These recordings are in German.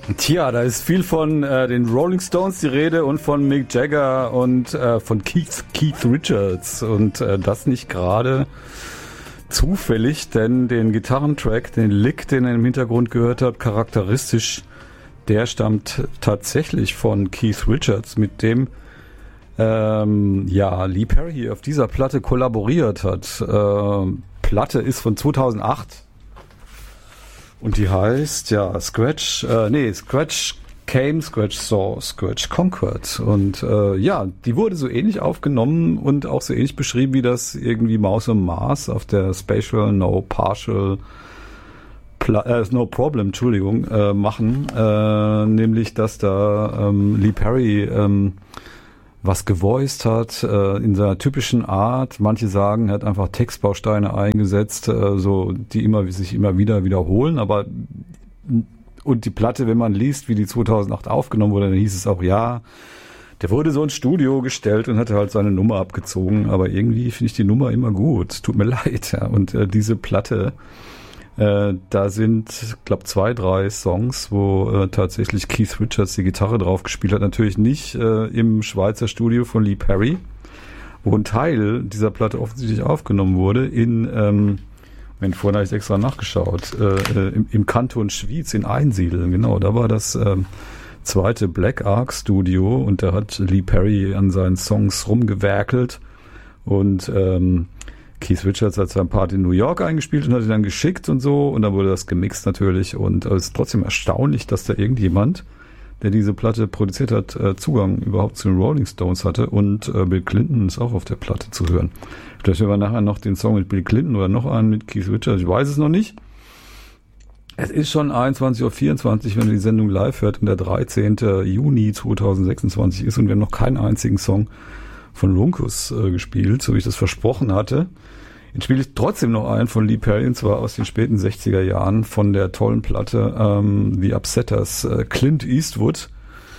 Tja, da ist viel von den Rolling Stones die Rede und von Mick Jagger und von Keith Richards und das nicht gerade zufällig, denn den Gitarrentrack, den Lick, den ihr im Hintergrund gehört habt, charakteristisch, der stammt tatsächlich von Keith Richards, mit dem Lee Perry auf dieser Platte kollaboriert hat. Platte ist von 2008 und die heißt Scratch Came, Scratch Saw, Scratch Conquered. Und die wurde so ähnlich aufgenommen und auch so ähnlich beschrieben, wie das irgendwie Maus und Mars auf der Spatial No Problem, machen. Nämlich, dass da Lee Perry was gevoiced hat, in seiner typischen Art. Manche sagen, er hat einfach Textbausteine eingesetzt, die sich immer wieder wiederholen, aber und die Platte, wenn man liest, wie die 2008 aufgenommen wurde, dann hieß es auch, der wurde so ins Studio gestellt und hatte halt seine Nummer abgezogen, aber irgendwie finde ich die Nummer immer gut. Tut mir leid, ja. Und diese Platte, da sind, glaube 2, 3 Songs, wo tatsächlich Keith Richards die Gitarre drauf gespielt hat. Natürlich nicht im Schweizer Studio von Lee Perry, wo ein Teil dieser Platte offensichtlich aufgenommen wurde vorhin habe ich extra nachgeschaut, im Kanton Schwyz in Einsiedeln, genau, da war das zweite Black Ark Studio und da hat Lee Perry an seinen Songs rumgewerkelt und Keith Richards hat seinen Part in New York eingespielt und hat ihn dann geschickt und so und dann wurde das gemixt natürlich und es ist trotzdem erstaunlich, dass da irgendjemand, der diese Platte produziert hat, Zugang überhaupt zu den Rolling Stones hatte und Bill Clinton ist auch auf der Platte zu hören. Vielleicht hören wir nachher noch den Song mit Bill Clinton oder noch einen mit Keith Richards, ich weiß es noch nicht. Es ist schon 21:24 Uhr, wenn ihr die Sendung live hört und der 13. Juni 2026 ist und wir haben noch keinen einzigen Song von Runkus gespielt, so wie ich das versprochen hatte. Jetzt spiele ich trotzdem noch einen von Lee Perry, und zwar aus den späten 60er Jahren von der tollen Platte The Upsetters, Clint Eastwood,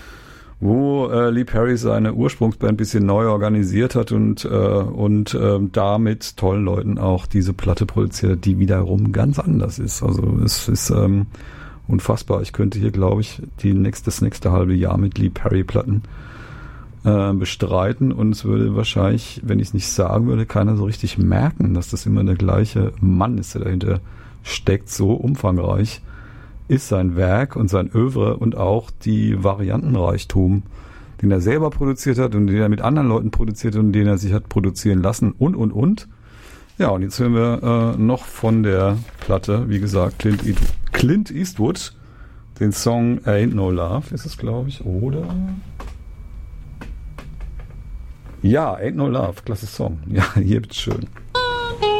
wo Lee Perry seine Ursprungsband ein bisschen neu organisiert hat und da mit tollen Leuten auch diese Platte produziert hat, die wiederum ganz anders ist. Also es ist unfassbar. Ich könnte hier, glaube ich, das nächste halbe Jahr mit Lee Perry Platten bestreiten und es würde wahrscheinlich, wenn ich es nicht sagen würde, keiner so richtig merken, dass das immer der gleiche Mann ist, der dahinter steckt. So umfangreich ist sein Werk und sein Œuvre und auch die Variantenreichtum, den er selber produziert hat und den er mit anderen Leuten produziert und den er sich hat produzieren lassen und. Ja, und jetzt hören wir noch von der Platte, wie gesagt, Clint Eastwood, den Song Ain't No Love ist es, glaube ich, oder? Ja, Ain't No Love, klasse Song. Ja, hier bitteschön.